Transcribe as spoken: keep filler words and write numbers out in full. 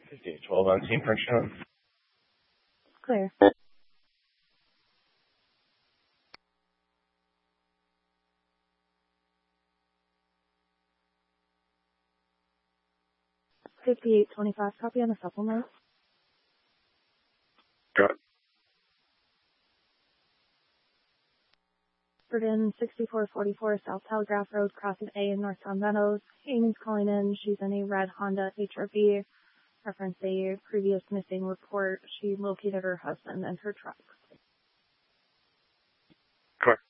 fifty-eight twelve on Team Princeton. Clear. fifty-eight twenty-five, copy on the supplement. Got it. Burden sixty-four forty-four South Telegraph Road, crossing A in Northtown Meadows. Amy's calling in. She's in a red Honda H R V. Reference a previous missing report. She located her husband and her truck. Correct.